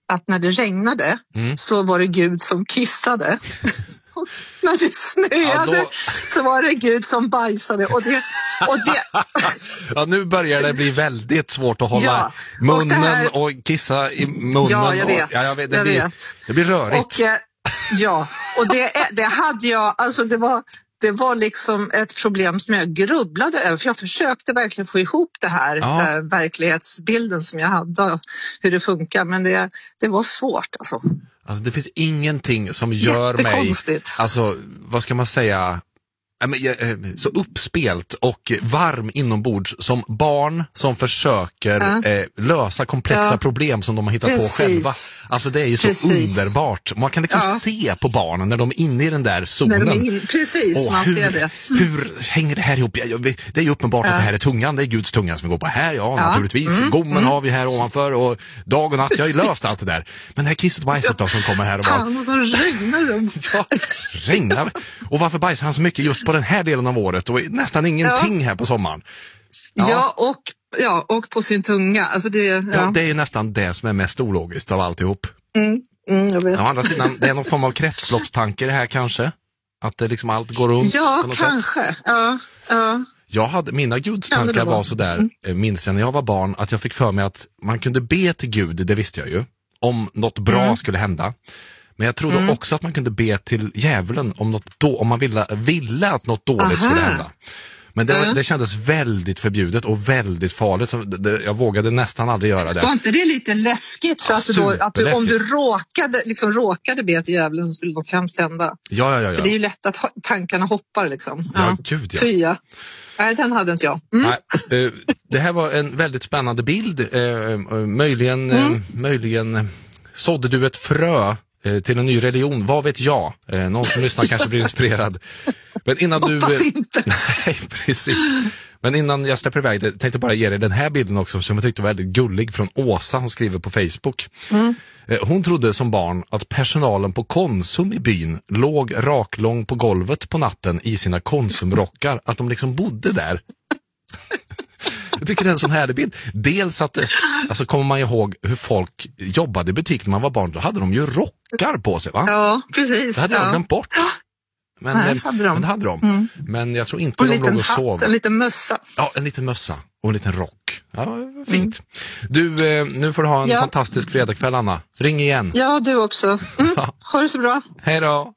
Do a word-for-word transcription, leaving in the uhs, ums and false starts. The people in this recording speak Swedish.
att när det regnade mm. så var det Gud som kissade. Och när det snöade ja, då... så var det Gud som bajsade. Och det, och det... ja, nu börjar det bli väldigt svårt att hålla ja, munnen och, här... och kissa i munnen. Ja, jag vet. Och... Ja, jag vet. Det, jag blir... vet. det blir rörigt. Och, ja, och det, det hade jag, alltså det var... Det var liksom ett problem som jag grubblade över, för jag försökte verkligen få ihop det här ja. äh, verklighetsbilden som jag hade, hur det funkar, men det, det var svårt alltså. Alltså det finns ingenting som gör mig, alltså vad ska man säga, så uppspelt och varm inombords som barn som försöker ja. eh, lösa komplexa ja. problem som de har hittat Precis. på själva. Alltså det är ju så Precis. underbart. Man kan liksom ja. se på barnen när de är inne i den där zonen. När de är in, Precis, Åh, man hur, ser det. Hur hänger det här ihop? Det är ju uppenbart ja. att det här är tungan. Det är Guds tunga som vi går på här. Ja, ja. naturligtvis. Mm. Gommen mm. har vi här ovanför och dag och natt. Jag har ju löst allt det där. Men det här kisset och bajset då som kommer här och bara... Han och så regnar de. ja, regnar. Och varför bajsar han så mycket just på den här delen av året och nästan ingenting ja. här på sommaren? Ja, ja, och, ja och på sin tunga. Alltså det, ja. Ja, det är nästan det som är mest ologiskt av alltihop. Mm, mm, jag vet. Å andra sidan, det är någon form av kretsloppstanke det här kanske. Att det liksom allt går runt. Ja, på något kanske. Sätt. Ja, ja. Jag hade, mina gudstankar ja, var, var sådär, mm. minns jag när jag var barn, att jag fick för mig att man kunde be till Gud, det visste jag ju, om något bra mm. skulle hända. Men jag trodde mm. också att man kunde be till djävulen om, något då, om man ville, ville att något dåligt Aha. skulle hända. Men det, mm. det kändes väldigt förbjudet och väldigt farligt. Så det, jag vågade nästan aldrig göra det. Var inte det lite läskigt? För att, då, att du, om du råkade, liksom, råkade be till djävulen så skulle något hemskt hända. Ja, ja, ja, ja. För det är ju lätt att tankarna hoppar liksom. Ja, ja gud ja. Fria. Nej, den hade inte jag. Mm. Nej, eh, det här var en väldigt spännande bild. Eh, eh, möjligen, mm. eh, möjligen sådde du ett frö till en ny religion, vad vet jag? Eh, någon som lyssnar kanske blir inspirerad. Men innan du... Hoppas inte. Nej, precis. Men innan jag släpper iväg det, tänkte bara ge dig den här bilden också som jag tyckte var väldigt gullig från Åsa, hon skriver på Facebook. Mm. Eh, hon trodde som barn att personalen på Konsum i byn låg raklång på golvet på natten i sina Konsumrockar, att de liksom bodde där. Jag tycker det är en sån härlig bild. Dels att, alltså kommer man ihåg hur folk jobbade i butik när man var barn, då hade de ju rockar på sig, va? Ja, precis. Det hade ja. jag glömt bort. Men, Nej, hade de. men det hade de. Mm. Men jag tror inte och de låg och sov. Hatt, en liten mössa. Ja, en liten mössa och en liten rock. Ja, fint. Mm. Du, nu får du ha en ja. fantastisk fredagkväll, Anna. Ring igen. Ja, du också. Mm. Ha det så bra. Hej då.